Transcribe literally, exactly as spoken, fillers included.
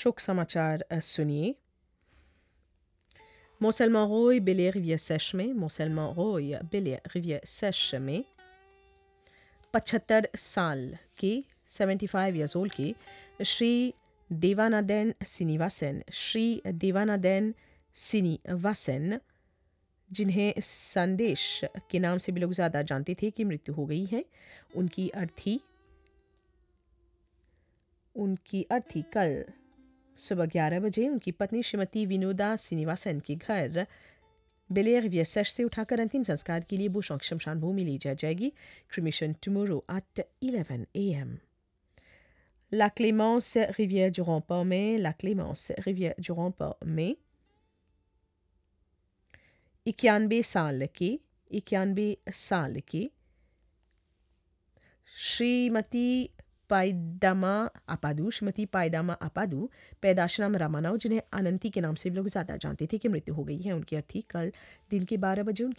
शोक समाचार अ, सुनिए। Mont-Saint-Roy, Belair-Rivière-Sèche में Mont-Saint-Roy, Belair-Rivière-Sèche में पचहत्तर साल के पचहत्तर इयर्स ओल्ड के श्री देवानंदन श्रीनिवासन श्री देवानंदन श्रीनिवासन, जिन्हें संदेश के नाम से भी लोग ज़्यादा जानते थे, कि मृत्यु हो गई है। उनकी अर्थी उनकी अर्थी कल सुबह ग्यारह बजे उनकी पत्नी श्रीमती विनोदा श्रीनिवासन के घर बेलेयर रिवियर से उठाकर अंतिम संस्कार के लिए बुशों की शमशान भूमि ली जा जाएगी। Cremation tomorrow at eleven A M. La Clémence Rivière du Rempart में La Clémence Rivière du Rempart में इक्यानवे साल के इक्यानवे साल के श्रीमती पायदामा अपादू श्रीमती पायदामा अपादू पैदाशनाम रामानाव, जिन्हें अनंती के नाम से लोग ज़्यादा जानते थे, कि मृत्यु हो गई है। उनकी अर्थी कल दिन के बारह बजे उनकी